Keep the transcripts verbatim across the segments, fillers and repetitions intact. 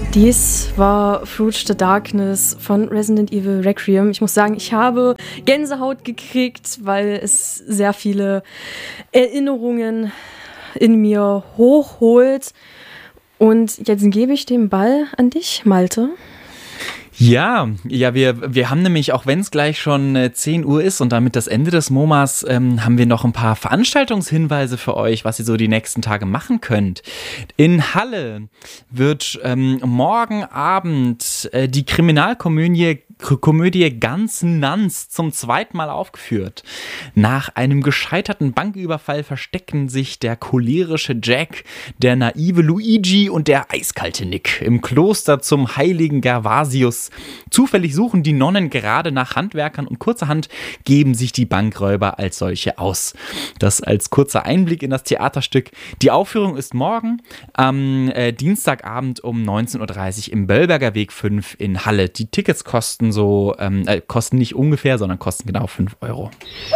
Dies war Fruit the Darkness von Resident Evil Requiem. Ich muss sagen, ich habe Gänsehaut gekriegt, weil es sehr viele Erinnerungen in mir hochholt. Und jetzt gebe ich den Ball an dich, Malte. Ja, ja, wir, wir haben nämlich, auch wenn es gleich schon äh, zehn Uhr ist und damit das Ende des MoMAs, ähm, haben wir noch ein paar Veranstaltungshinweise für euch, was ihr so die nächsten Tage machen könnt. In Halle wird ähm, morgen Abend äh, die Kriminalkomödie Komödie Ganz Nanz zum zweiten Mal aufgeführt. Nach einem gescheiterten Banküberfall verstecken sich der cholerische Jack, der naive Luigi und der eiskalte Nick im Kloster zum heiligen Gervasius. Zufällig suchen die Nonnen gerade nach Handwerkern und kurzerhand geben sich die Bankräuber als solche aus. Das als kurzer Einblick in das Theaterstück. Die Aufführung ist morgen am äh, Dienstagabend um neunzehn Uhr dreißig im Böllberger Weg fünf in Halle. Die Tickets kosten so, ähm, äh, kosten nicht ungefähr, sondern kosten genau fünf Euro.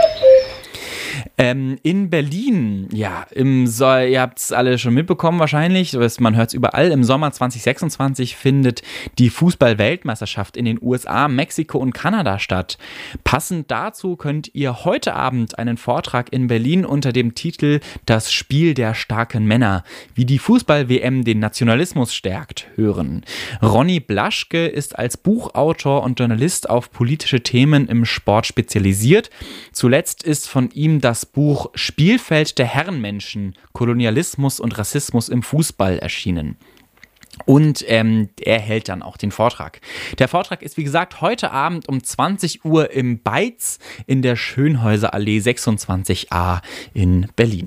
Ähm, in Berlin, ja, im so- ihr habt es alle schon mitbekommen wahrscheinlich, man hört es überall, im Sommer zwanzig sechsundzwanzig findet die Fußball-Weltmeisterschaft in den U S A, Mexiko und Kanada statt. Passend dazu könnt ihr heute Abend einen Vortrag in Berlin unter dem Titel Das Spiel der starken Männer, wie die Fußball-W M den Nationalismus stärkt, hören. Ronny Blaschke ist als Buchautor und Journalist auf politische Themen im Sport spezialisiert. Zuletzt ist von ihm das Buch Spielfeld der Herrenmenschen, Kolonialismus und Rassismus im Fußball erschienen. Und ähm, er hält dann auch den Vortrag. Der Vortrag ist, wie gesagt, heute Abend um zwanzig Uhr im Beiz in der Schönhäuserallee sechsundzwanzig a in Berlin.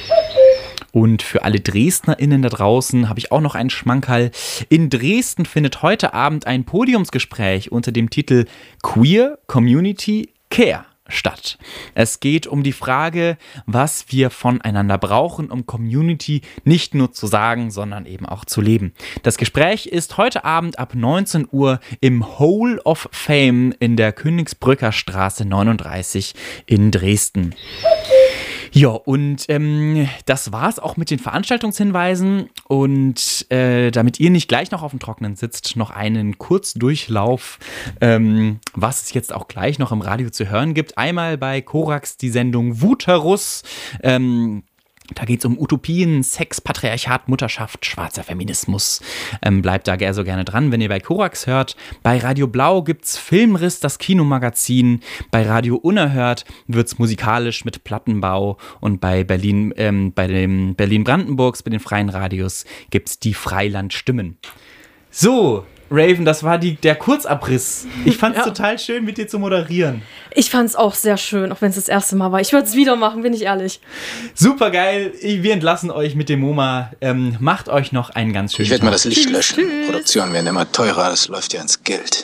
Und für alle DresdnerInnen da draußen habe ich auch noch einen Schmankerl. In Dresden findet heute Abend ein Podiumsgespräch unter dem Titel Queer Community Care statt. Es geht um die Frage, was wir voneinander brauchen, um Community nicht nur zu sagen, sondern eben auch zu leben. Das Gespräch ist heute Abend ab neunzehn Uhr im Hall of Fame in der Königsbrücker Straße neununddreißig in Dresden. Ja, und ähm, das war's auch mit den Veranstaltungshinweisen. Und äh, damit ihr nicht gleich noch auf dem Trockenen sitzt, noch einen Kurzdurchlauf, ähm, was es jetzt auch gleich noch im Radio zu hören gibt. Einmal bei Korax die Sendung Wuterus. Ähm, Da geht es um Utopien, Sex, Patriarchat, Mutterschaft, schwarzer Feminismus. Ähm, bleibt da so gerne dran, wenn ihr bei Korax hört. Bei Radio Blau gibt's Filmriss, das Kinomagazin. Bei Radio Unerhört wird's musikalisch mit Plattenbau. Und bei Berlin, ähm, bei dem Berlin-Brandenburgs, bei den freien Radios, gibt's die Freilandstimmen. So, Raven, das war die, der Kurzabriss. Ich fand's ja. total schön, mit dir zu moderieren. Ich fand's auch sehr schön, auch wenn es das erste Mal war. Ich würde es wieder machen, bin ich ehrlich. Super geil. Wir entlassen euch mit dem MoMA. Ähm, macht euch noch einen ganz schönen Ich werde mal das Licht löschen. Tschüss. Produktionen werden immer teurer, das läuft ja ins Geld.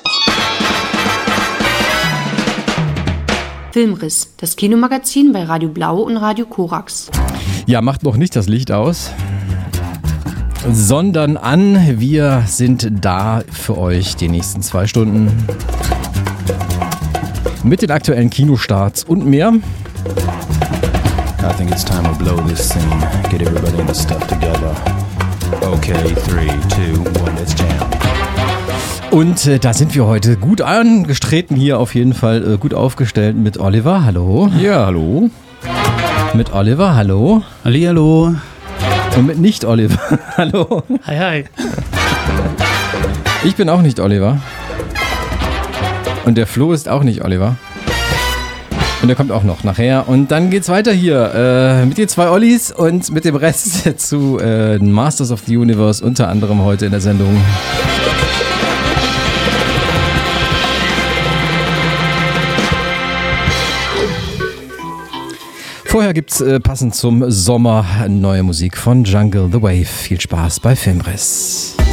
Filmriss, das Kinomagazin bei Radio Blau und Radio Korax. Ja, macht noch nicht das Licht aus, sondern an. Wir sind da für euch die nächsten zwei Stunden mit den aktuellen Kinostarts und mehr. I think it's time to blow this thing. Get everybody in the stuff together. Okay, three, two, one, let's jam. Und äh, da sind wir heute gut angetreten hier, auf jeden Fall äh, gut aufgestellt mit Oliver. Hallo. Ja, hallo. Mit Oliver, hallo. Hallihallo. Und mit Nicht-Oliver. Hallo. Hi, hi. Ich bin auch nicht Oliver. Und der Flo ist auch nicht Oliver. Und der kommt auch noch nachher. Und dann geht's weiter hier äh, mit den zwei Ollis und mit dem Rest zu äh, Masters of the Universe, unter anderem heute in der Sendung. Vorher gibt's äh, passend zum Sommer neue Musik von Jungle the Wave. Viel Spaß bei Filmriss.